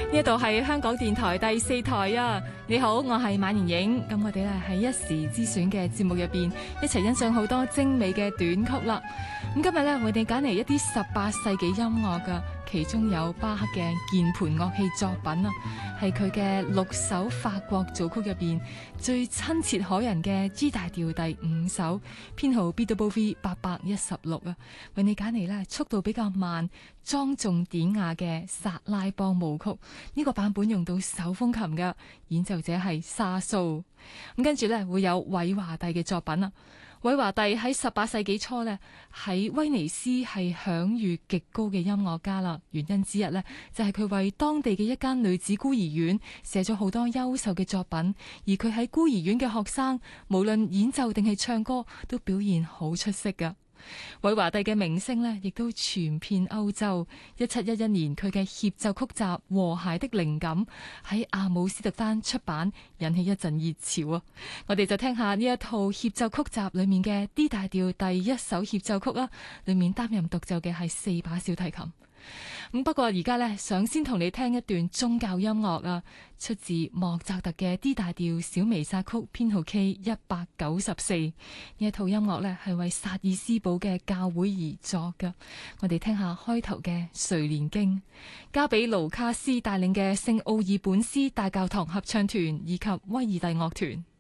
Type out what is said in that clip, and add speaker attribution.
Speaker 1: 呢度係香港電台第4台啊！你好，我係馬妍影。咁我哋咧喺一時之選嘅節目入邊，一齊欣賞好多精美嘅短曲啦。咁今日咧，為你揀嚟一啲18世紀音樂噶，其中有巴赫嘅鍵盤樂器作品啊，係佢嘅6首法國組曲入邊最親切可人嘅 G 大調第5首，編號 BWV 816啊，為你揀嚟咧速度比較慢、莊重典雅嘅薩拉邦舞曲。呢個版本用到手風琴嘅，演奏者係沙蘇。咁跟住咧會有韋華第嘅作品啊。韋華第喺18世紀初咧喺威尼斯係享譽極高嘅音樂家啦。原因之一咧就係佢為當地嘅一間女子孤兒院寫咗好多優秀嘅作品，而佢喺孤兒院嘅學生無論演奏定係唱歌都表現好出色噶。韋華第嘅名聲呢，亦都傳遍歐洲。1711年，佢嘅協奏曲集《和諧的靈感》喺阿姆斯特丹出版，引起一陣熱潮啊！我哋就聽下呢一套協奏曲集裏面嘅 D 大調第1首協奏曲啦，裏面擔任獨奏嘅係4把小提琴。不過而家呢，想先同你聽一段宗教音樂啊，出自莫扎特嘅 D 大調小彌撒曲編號 K194。呢一套音樂呢，係為薩爾斯堡嘅教會而作噶。我哋聽下開頭嘅睡蓮經，交俾盧卡斯帶領嘅聖奧爾本斯大教堂合唱團以及威爾第樂團。